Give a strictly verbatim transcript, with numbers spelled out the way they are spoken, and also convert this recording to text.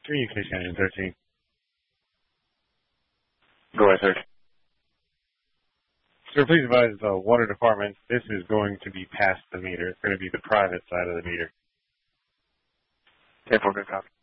Communication thirteen. Go ahead, sir. Sir, please advise the water department this is going to be past the meter. It's going to be the private side of the meter. ten four, good copy.